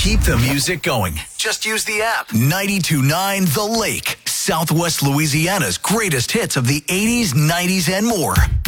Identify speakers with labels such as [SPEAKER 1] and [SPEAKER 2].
[SPEAKER 1] Keep the music going. Just use the app. 92.9 The Lake, Southwest Louisiana's greatest hits of the 80s, 90s, and more.